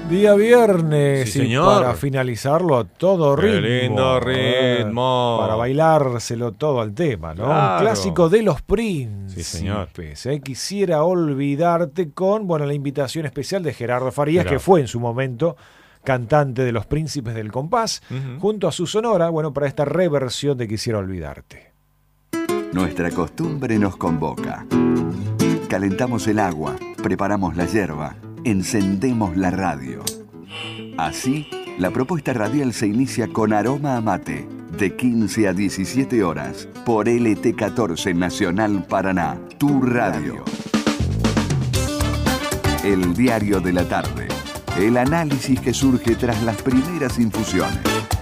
Día viernes, Sí, y señor. para finalizarlo a todo ritmo. Qué lindo ritmo. Para bailárselo todo al tema, ¿no? Claro. Un clásico de los Príncipes. Sí, señor. Quisiera olvidarte con, la invitación especial de Gerardo Farías, Gerardo. que fue en su momento cantante de los Príncipes del Compás, junto a su sonora, para esta reversión de Quisiera olvidarte. Nuestra costumbre nos convoca. Calentamos el agua, preparamos la yerba, encendemos la radio. Así, la propuesta radial se inicia con Aroma a Mate, de 15 a 17 horas, por LT14 Nacional Paraná, tu radio. El diario de la tarde, el análisis que surge tras las primeras infusiones.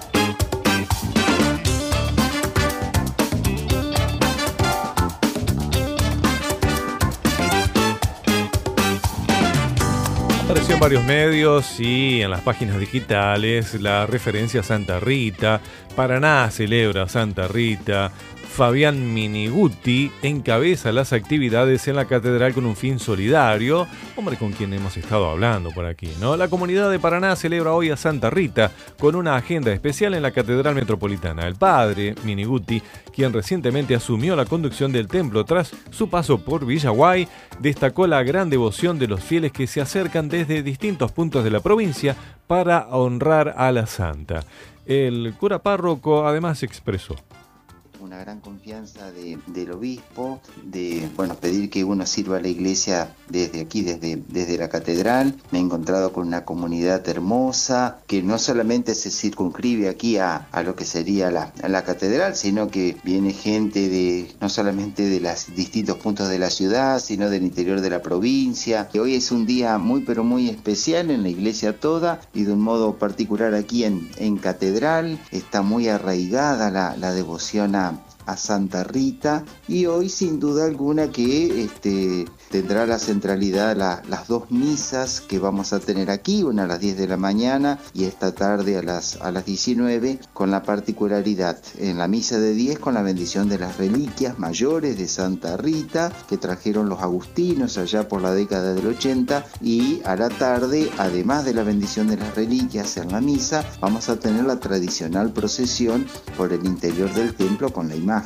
Apareció en varios medios y en las páginas digitales la referencia a Santa Rita. Paraná celebra a Santa Rita. Fabián Miniguti encabeza las actividades en la catedral con un fin solidario, hombre con quien hemos estado hablando por aquí, ¿no? La comunidad de Paraná celebra hoy a Santa Rita con una agenda especial en la catedral metropolitana. El padre Miniguti, quien recientemente asumió la conducción del templo tras su paso por Villaguay, destacó la gran devoción de los fieles que se acercan desde distintos puntos de la provincia para honrar a la santa. El cura párroco además expresó: una gran confianza del obispo, de pedir que uno sirva a la iglesia desde aquí, desde la catedral. Me he encontrado con una comunidad hermosa que no solamente se circunscribe aquí a lo que sería la catedral, sino que viene gente no solamente de los distintos puntos de la ciudad, sino del interior de la provincia. Que hoy es un día muy pero muy especial en la iglesia toda, y de un modo particular aquí en catedral está muy arraigada la devoción a Santa Rita, y hoy sin duda alguna que tendrá la centralidad las dos misas que vamos a tener aquí, una a las 10 de la mañana y esta tarde a las 19, con la particularidad en la misa de 10 con la bendición de las reliquias mayores de Santa Rita que trajeron los agustinos allá por la década del 80, y a la tarde, además de la bendición de las reliquias en la misa, vamos a tener la tradicional procesión por el interior del templo con la imagen.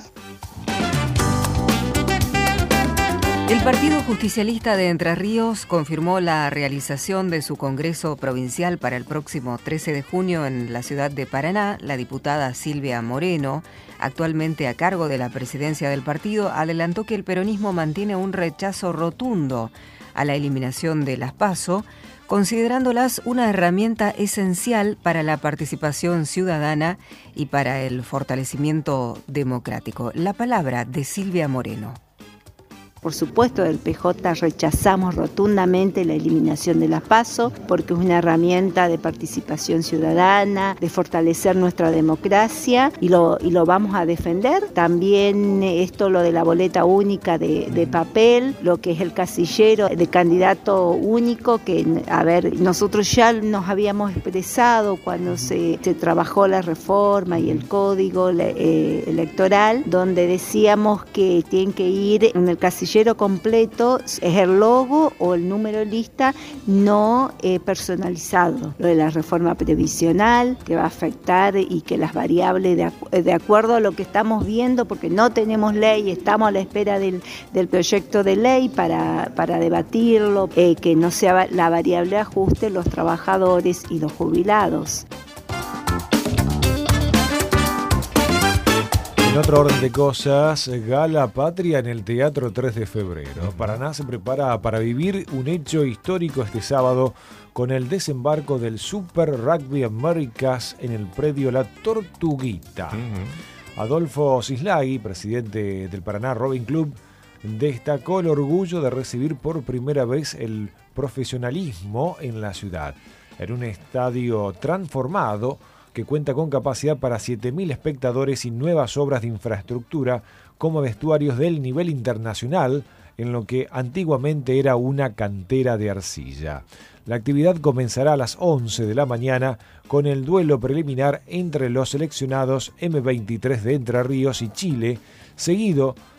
El Partido Justicialista de Entre Ríos confirmó la realización de su Congreso Provincial para el próximo 13 de junio en la ciudad de Paraná. La diputada Silvia Moreno, actualmente a cargo de la presidencia del partido, adelantó que el peronismo mantiene un rechazo rotundo a la eliminación de las PASO, considerándolas una herramienta esencial para la participación ciudadana y para el fortalecimiento democrático. La palabra de Silvia Moreno. Por supuesto, del PJ rechazamos rotundamente la eliminación de las PASO porque es una herramienta de participación ciudadana, de fortalecer nuestra democracia, y lo vamos a defender. También lo de la boleta única de papel, lo que es el casillero de candidato único, que, nosotros ya nos habíamos expresado cuando se trabajó la reforma y el código electoral, donde decíamos que tienen que ir en el casillero completo, es el logo o el número de lista no personalizado. Lo de la reforma previsional que va a afectar, y que las variables de acuerdo a lo que estamos viendo, porque no tenemos ley, estamos a la espera del proyecto de ley para debatirlo, que no sea la variable de ajuste los trabajadores y los jubilados. En otro orden de cosas, Gala Patria en el Teatro 3 de Febrero. Paraná se prepara para vivir un hecho histórico este sábado con el desembarco del Super Rugby Américas en el predio La Tortuguita. Adolfo Cislagui, presidente del Paraná Rowing Club, destacó el orgullo de recibir por primera vez el profesionalismo en la ciudad, en un estadio transformado que cuenta con capacidad para 7.000 espectadores y nuevas obras de infraestructura como vestuarios del nivel internacional en lo que antiguamente era una cantera de arcilla. La actividad comenzará a las 11 de la mañana con el duelo preliminar entre los seleccionados M23 de Entre Ríos y Chile, seguido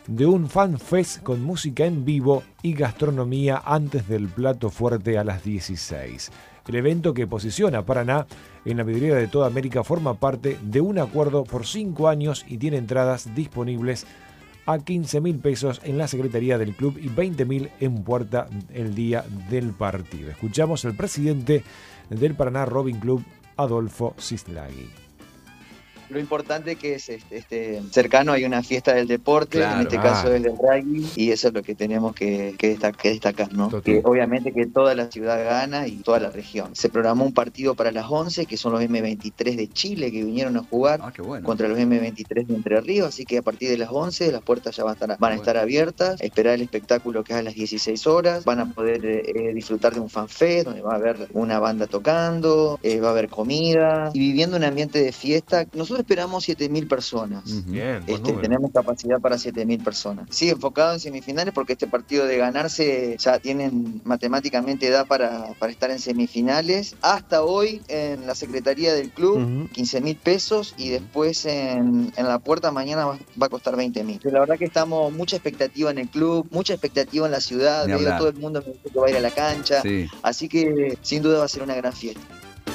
de un fan fest con música en vivo y gastronomía antes del plato fuerte a las 16. El evento, que posiciona a Paraná en la vidriera de toda América, forma parte de un acuerdo por 5 años y tiene entradas disponibles a 15.000 pesos en la secretaría del club y 20.000 en puerta el día del partido. Escuchamos al presidente del Paraná Rowing Club, Adolfo Sislagui. Lo importante que es cercano, hay una fiesta del deporte, claro, en este caso es del rugby, y eso es lo que tenemos que destacar, ¿no? Que obviamente que toda la ciudad gana y toda la región. Se programó un partido para las 11, que son los M23 de Chile, que vinieron a jugar contra los M23 de Entre Ríos, así que a partir de las 11 las puertas ya van a estar abiertas, esperar el espectáculo que es a las 16 horas, van a poder disfrutar de un fanfest, donde va a haber una banda tocando, va a haber comida, y viviendo un ambiente de fiesta. Nosotros esperamos 7.000 personas. Bien, tenemos capacidad para 7.000 personas. Sí, enfocado en semifinales, porque este partido de ganarse ya tienen matemáticamente edad para estar en semifinales. Hasta hoy en la secretaría del club, 15.000 pesos, y después en la puerta mañana va a costar 20.000. La verdad que estamos, mucha expectativa en el club, mucha expectativa en la ciudad, veo todo el mundo que va a ir a la cancha, así que sin duda va a ser una gran fiesta.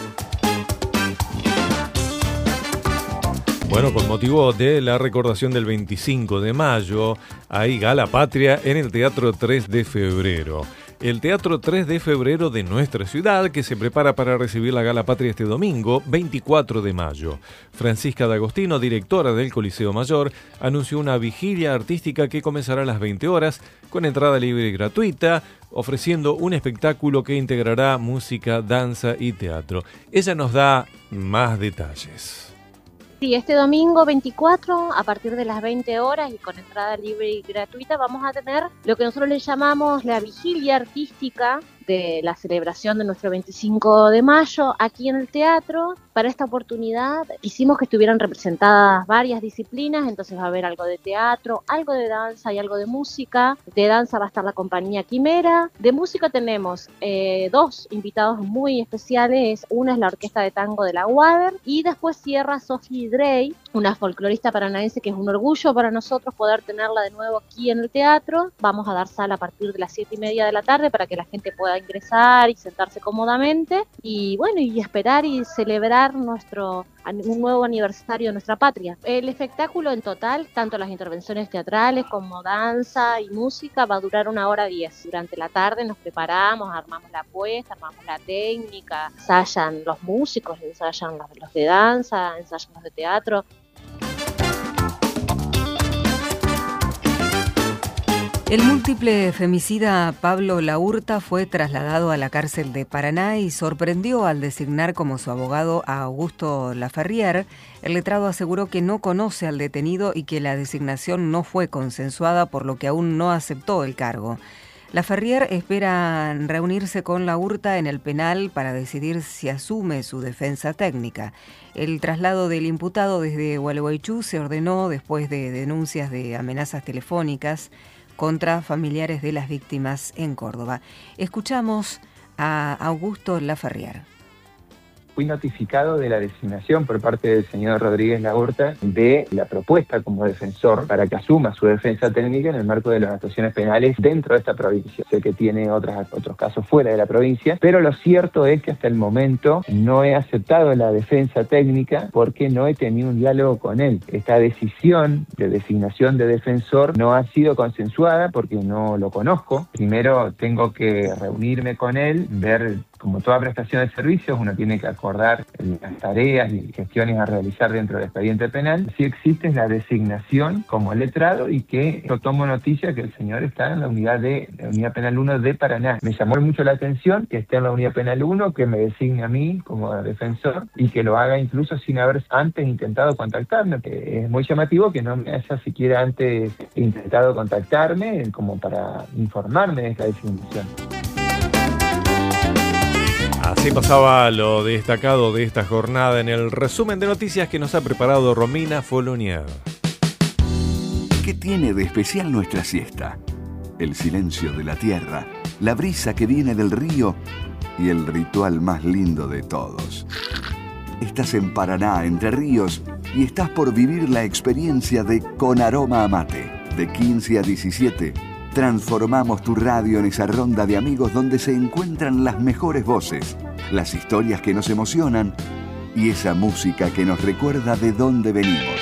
Bueno, con motivo de la recordación del 25 de mayo, hay Gala Patria en el Teatro 3 de Febrero. El Teatro 3 de Febrero de nuestra ciudad, que se prepara para recibir la Gala Patria este domingo, 24 de mayo. Francisca D'Agostino, directora del Coliseo Mayor, anunció una vigilia artística que comenzará a las 20 horas, con entrada libre y gratuita, ofreciendo un espectáculo que integrará música, danza y teatro. Ella nos da más detalles. Sí, este domingo 24, a partir de las 20 horas y con entrada libre y gratuita, vamos a tener lo que nosotros le llamamos la vigilia artística de la celebración de nuestro 25 de mayo aquí en el teatro. Para esta oportunidad quisimos que estuvieran representadas varias disciplinas, entonces va a haber algo de teatro, algo de danza y algo de música. De danza va a estar la compañía Quimera. De música tenemos 2 invitados muy especiales. Una es la Orquesta de Tango de la UADER y después cierra Sophie Drey, una folclorista paranaense que es un orgullo para nosotros poder tenerla de nuevo aquí en el teatro. Vamos a dar sala a partir de las 7:30 de la tarde para que la gente pueda ingresar y sentarse cómodamente y bueno, y esperar y celebrar un nuevo aniversario de nuestra patria. El espectáculo en total, tanto las intervenciones teatrales como danza y música, va a durar 1:10. Durante la tarde nos preparamos, armamos la puesta, armamos la técnica, ensayan los músicos, ensayan los de danza, ensayan los de teatro. El múltiple femicida Pablo Laurta fue trasladado a la cárcel de Paraná y sorprendió al designar como su abogado a Augusto Laferrière. El letrado aseguró que no conoce al detenido y que la designación no fue consensuada, por lo que aún no aceptó el cargo. Laferrière espera reunirse con Laurta en el penal para decidir si asume su defensa técnica. El traslado del imputado desde Gualeguaychú se ordenó después de denuncias de amenazas telefónicas contra familiares de las víctimas en Córdoba. Escuchamos a Augusto Laferrière. Fui notificado de la designación por parte del señor Rodríguez Laurta de la propuesta como defensor para que asuma su defensa técnica en el marco de las actuaciones penales dentro de esta provincia. Sé que tiene otros casos fuera de la provincia, pero lo cierto es que hasta el momento no he aceptado la defensa técnica porque no he tenido un diálogo con él. Esta decisión de designación de defensor no ha sido consensuada porque no lo conozco. Primero tengo que reunirme con él, ver. Como toda prestación de servicios, uno tiene que acordar las tareas y gestiones a realizar dentro del expediente penal. Sí existe la designación como letrado y que yo tomo noticia que el señor está en la unidad penal 1 de Paraná. Me llamó mucho la atención que esté en la unidad penal 1, que me designe a mí como defensor y que lo haga incluso sin haber antes intentado contactarme. Es muy llamativo que no me haya siquiera antes intentado contactarme como para informarme de esta designación. Así pasaba lo destacado de esta jornada en el resumen de noticias que nos ha preparado Romina Folonier. ¿Qué tiene de especial nuestra siesta? El silencio de la tierra, la brisa que viene del río y el ritual más lindo de todos. Estás en Paraná, Entre Ríos, y estás por vivir la experiencia de Con Aroma a Mate. De 15 a 17, transformamos tu radio en esa ronda de amigos donde se encuentran las mejores voces, las historias que nos emocionan y esa música que nos recuerda de dónde venimos.